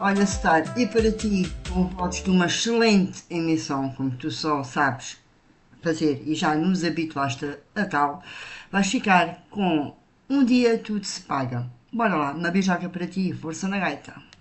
Olha, Star, e para ti, com votos de uma excelente emissão, como tu só sabes fazer e já nos habituaste a tal, vais ficar com um dia tudo se paga. Bora lá, uma beijoca para ti, força na gaita.